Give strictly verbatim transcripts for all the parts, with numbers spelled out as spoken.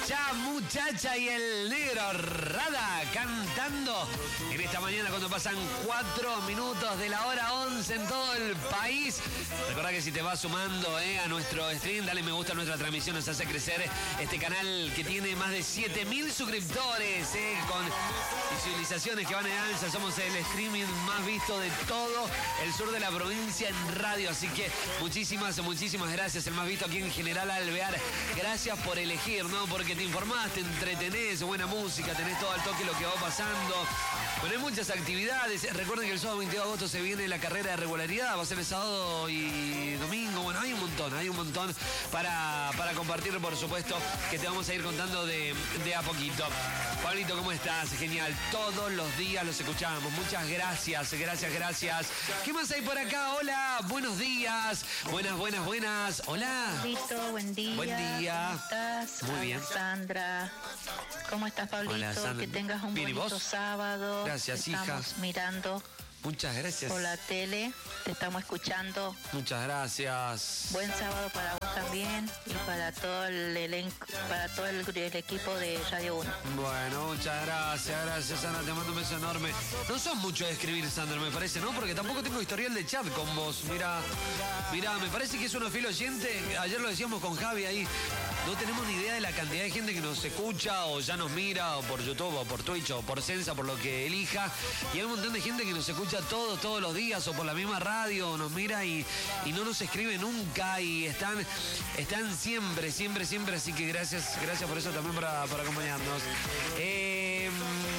Muchacha, muchacha y el negro Rada cantando en esta mañana cuando pasan cuatro minutos de la hora once en todo el país. Recordá que si te vas sumando eh, a nuestro stream, dale me gusta a nuestra transmisión, nos hace crecer este canal que tiene más de siete mil suscriptores eh, con visualizaciones que van en alza. Somos el streaming más visto de todo el sur de la provincia en radio, así que muchísimas, muchísimas gracias. El más visto aquí en General Alvear. Gracias por elegir, ¿no? Porque te informás, te entretenés, buena música, tenés todo al toque lo que va pasando. Bueno, hay muchas actividades. Recuerden que el sábado veintidós de agosto se viene la carrera de regularidad. Va a ser el sábado y domingo. Bueno, hay un montón, hay un montón para, para compartir, por supuesto, que te vamos a ir contando de, de a poquito. Pablito, ¿cómo estás? Genial. Todos los días los escuchamos. Muchas gracias, gracias, gracias. ¿Qué más hay por acá? Hola, buenos días. Buenas, buenas, buenas. Hola. Pablito, buen día. Buen día. ¿Cómo estás? Muy bien. Sandra. ¿Cómo estás, Pablito? Hola, Sandra. Que tengas un Bien, ¿y bonito vos? sábado. Gracias, te hija. Estamos mirando Muchas gracias. por la tele, te estamos escuchando. Muchas gracias. Buen sábado para vos también y para todo el elenco, para todo el, el equipo de Radio uno. Bueno, muchas gracias, gracias, Ana, te mando un beso enorme. No sos mucho de escribir, Sandra, me parece, ¿no? Porque tampoco tengo historial de chat con vos. Mira, mira, me parece que es una fiel oyente. Ayer lo decíamos con Javi ahí. No tenemos ni idea de la cantidad de gente que nos escucha o ya nos mira, o por YouTube, o por Twitch, o por Sensa, por lo que elija. Y hay un montón de gente que nos escucha todos, todos los días, o por la misma radio, o nos mira y, y no nos escribe nunca. Y están, están siempre, siempre, siempre. Así que gracias, gracias por eso también, para, por acompañarnos. Eh,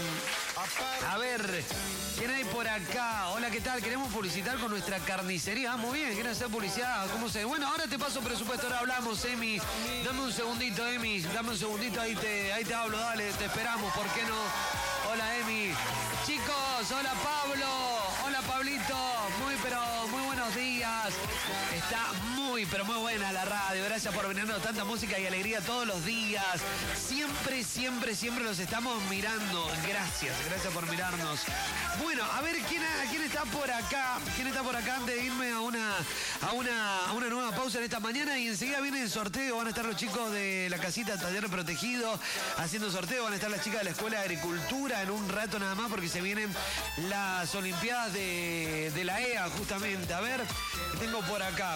a ver, ¿quién hay por acá? Hola, ¿qué tal? Queremos publicitar con nuestra carnicería. Ah, muy bien, ¿quieren hacer publicidad? ¿Cómo se...? Bueno, ahora te paso presupuesto, ahora hablamos, Emi. Dame un segundito, Emi. Dame un segundito, ahí te, ahí te hablo, dale, te esperamos, ¿por qué no? Hola, Emi. Chicos, hola, Pablo. Hola, Pablito. Muy, pero muy buenos días. Está muy, pero muy buena la radio. Gracias por venirnos tanta música y alegría todos los días. Siempre, siempre, siempre los estamos mirando. Gracias, gracias por mirarnos. Bueno, a ver, ¿quién, quién está por acá? ¿Quién está por acá antes de irme a una, a una, a una nueva pausa en esta mañana? Y enseguida viene el sorteo. Van a estar los chicos de la casita Taller Protegido haciendo sorteo. Van a estar las chicas de la Escuela de Agricultura en un rato nada más, porque se vienen las Olimpiadas de, de la E A justamente. A ver, ¿qué tengo por acá?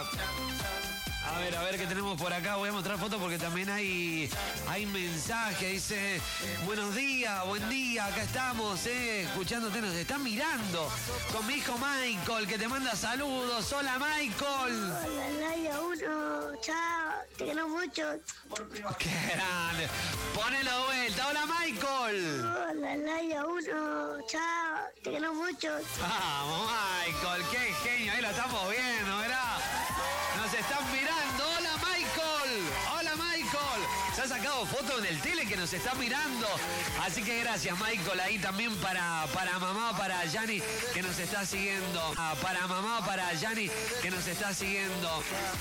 A ver, a ver qué tenemos por acá. Voy a mostrar fotos porque también hay, hay mensaje. Dice, buenos días, buen día, acá estamos, eh, escuchándote, nos están mirando. Con mi hijo Michael, que te manda saludos. Hola, Michael. Hola, Laia uno. Chao, te quiero mucho. Qué grande. Ponelo de vuelta. Hola, Michael. Hola, Laia uno. Chao, te quiero mucho. Vamos, Michael, qué genio. Ahí lo estamos viendo, ¿verdad? Nos están mirando. Hola, Michael. Hola, Michael. Se ha sacado foto en el tele que nos está mirando. Así que gracias, Michael. Ahí también para, para mamá, para Yani, que nos está siguiendo. Ah, para mamá, para Yani, que nos está siguiendo.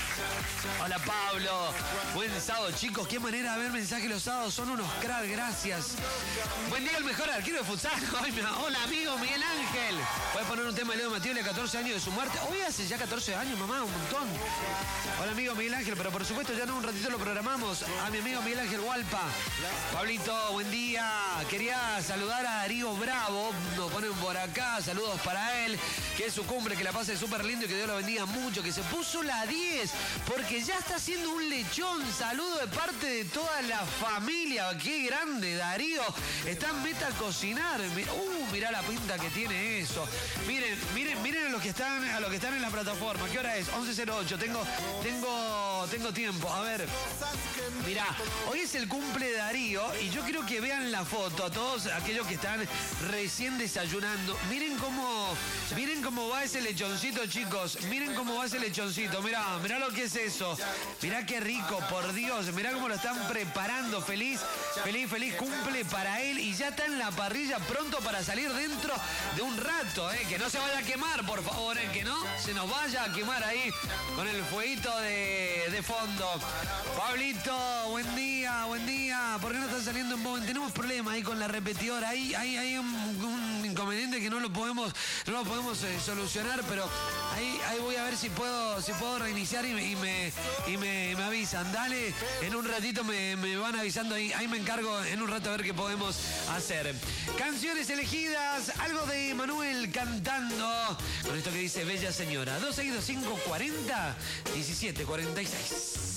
Hola, Pablo. Buen sábado, chicos. Qué manera de ver mensajes los sábados. Son unos cracks. Gracias. Buen día, el mejor arquero de futsal. Hola, amigo Miguel Ángel. Puedes poner un tema de Leo Matías, catorce años de su muerte. Hoy hace ya catorce años, mamá, un montón. Hola, amigo Miguel Ángel, pero por supuesto ya no, un ratito lo programamos. A mi amigo Miguel Ángel Hualpa. Pablito, buen día. Quería saludar a Darío Bravo. Nos ponen por acá. Saludos para él. Que es su cumple, que la pase súper lindo y que Dios lo bendiga mucho. Que se puso la diez porque ya está haciendo un lechón. Saludo de parte de toda la familia. Qué grande, Darío. Está en meta a cocinar. Uh, mirá la pinta que tiene eso. Miren, miren, miren a los que están, a los que están en la plataforma. ¿Qué hora es? once cero ocho. Tengo, tengo, tengo tiempo. A ver. Mirá, hoy es el cumple de Darío y yo quiero que vean la foto a todos aquellos que están recién desayunando. Miren cómo, miren cómo va ese lechoncito, chicos. Miren cómo va ese lechoncito. Mirá, mirá lo que es eso. Mirá qué rico, por Dios. Mirá cómo lo están preparando. Feliz, feliz, feliz cumple para él. Y ya está en la parrilla pronto para salir dentro de un rato, eh. Que no se vaya a quemar, por favor, eh. Que no se nos vaya a quemar ahí con el fueguito de, de fondo. Pablito, buen día, buen día. ¿Por qué no están saliendo en Bowen? Tenemos problemas ahí con la repetidora. Ahí hay un, un inconveniente que no lo podemos, no lo podemos eh, solucionar, pero ahí, ahí voy a ver si puedo, si puedo reiniciar y, me, y, me, y me, me avisan. Dale, en un ratito me, me van avisando ahí, ahí me encargo en un rato a ver qué podemos hacer. Canciones elegidas, algo de Manuel cantando, con esto que dice Bella Señora. dos seis dos cinco cuarenta diecisiete cuarenta y seis.